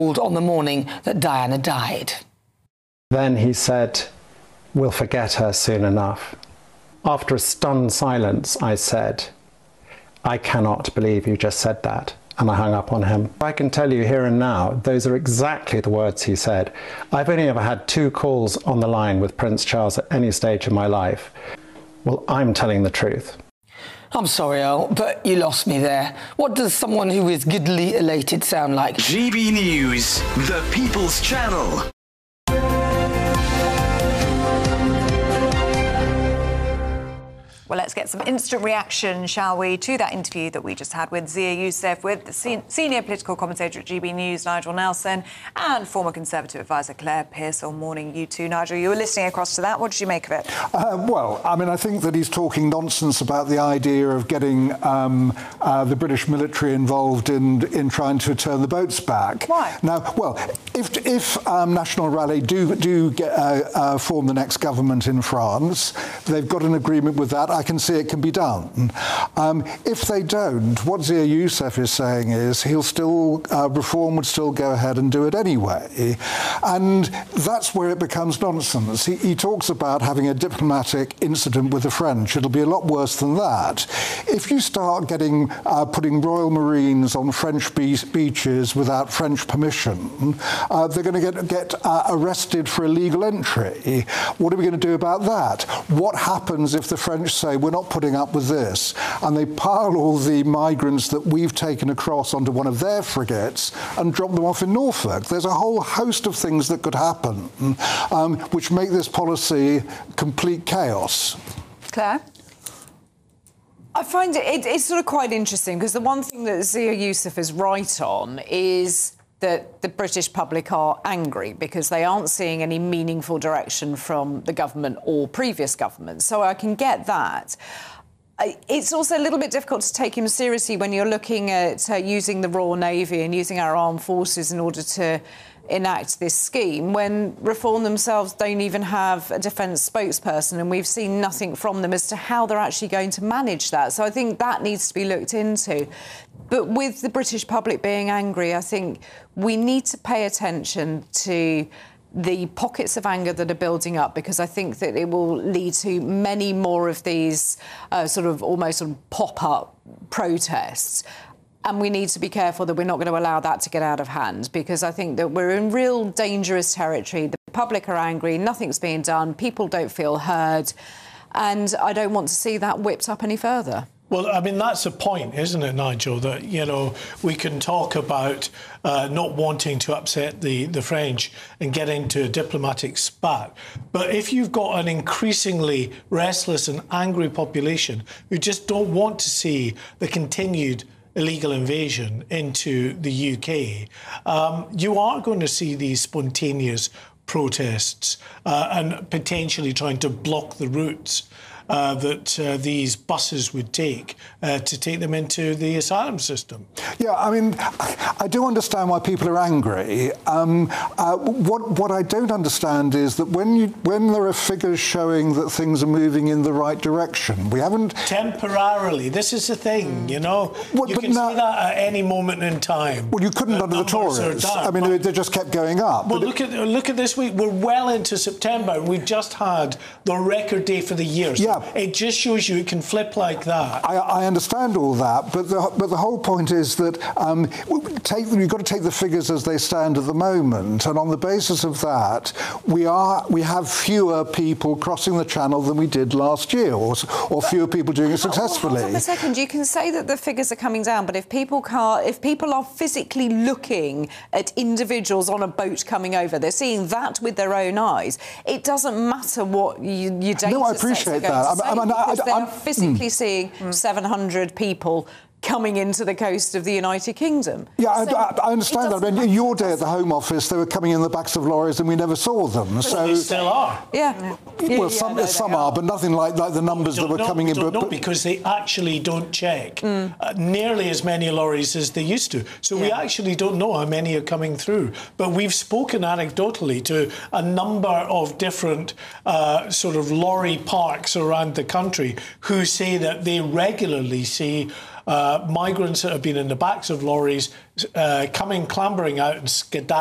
on the morning that Diana died. Then he said, "We'll forget her soon enough." After a stunned silence, I said, "I cannot believe you just said that." And I hung up on him. I can tell you here and now, those are exactly the words he said. I've only ever had 2 calls on the line with Prince Charles at any stage of my life. Well, I'm telling the truth. I'm sorry, Earl, but you lost me there. What does someone who is giddily elated sound like? GB News, the People's Channel. Well, let's get some instant reaction, shall we, to that interview that we just had with Zia Youssef, with the senior political commentator at GB News, Nigel Nelson, and former Conservative advisor Claire Pearcell. Morning, you two. Nigel, you were listening across to that. What did you make of it? Well, I mean, I think that he's talking nonsense about the idea of getting the British military involved in trying to turn the boats back. Why? Now, well, if National Rally do get, form the next government in France, they've got an agreement with that. I can see it can be done. If they don't, what Zia Youssef is saying is he'll still, Reform would still go ahead and do it anyway. And that's where it becomes nonsense. He talks about having a diplomatic incident with the French. It'll be a lot worse than that. If you start putting Royal Marines on French beaches without French permission, they're going to get arrested for illegal entry. What are we going to do about that? What happens if the French say, we're not putting up with this, and they pile all the migrants that we've taken across onto one of their frigates and drop them off in Norfolk? There's a whole host of things that could happen which make this policy complete chaos. Claire? I find it's sort of quite interesting, because the one thing that Zia Youssef is right on is that the British public are angry because they aren't seeing any meaningful direction from the government or previous governments. So I can get that. It's also a little bit difficult to take him seriously when you're looking at using the Royal Navy and using our armed forces in order to enact this scheme, when Reform themselves don't even have a defence spokesperson, and we've seen nothing from them as to how they're actually going to manage that. So I think that needs to be looked into. But with the British public being angry, I think we need to pay attention to the pockets of anger that are building up, because I think that it will lead to many more of these almost pop-up protests. And we need to be careful that we're not going to allow that to get out of hand, because I think that we're in real dangerous territory. The public are angry, nothing's being done, people don't feel heard, and I don't want to see that whipped up any further. Well, I mean, that's the point, isn't it, Nigel, that, you know, we can talk about not wanting to upset the French and get into a diplomatic spat. But if you've got an increasingly restless and angry population who just don't want to see the continued illegal invasion into the UK, you are going to see these spontaneous protests and potentially trying to block the routes that these buses would take to take them into the asylum system. Yeah, I mean, I do understand why people are angry. What I don't understand is that when there are figures showing that things are moving in the right direction, we haven't... Temporarily. This is the thing, you know. You can see that at any moment in time. Well, you couldn't under the Tories. I mean, they just kept going up. Well, look at this week. We're well into September, and we've just had the record day for the year. So yeah. It just shows you it can flip like that. I understand all that, but the whole point is that you've got to take the figures as they stand at the moment, and on the basis of that, we have fewer people crossing the Channel than we did last year, or fewer people doing it successfully. Hold on a second. You can say that the figures are coming down, but if people are physically looking at individuals on a boat coming over, they're seeing that with their own eyes. It doesn't matter what your data No, I appreciate that. They're physically seeing 700 people coming into the coast of the United Kingdom. Yeah, so I understand that. I mean, your day at the Home Office, they were coming in the backs of lorries and we never saw them. So they still are. Yeah. Well, some are, but nothing like the numbers that were coming in. No, because they actually don't check nearly as many lorries as they used to. So we actually don't know how many are coming through. But we've spoken anecdotally to a number of different sort of lorry parks around the country who say that they regularly see migrants that have been in the backs of lorries, coming, clambering out and skedaddling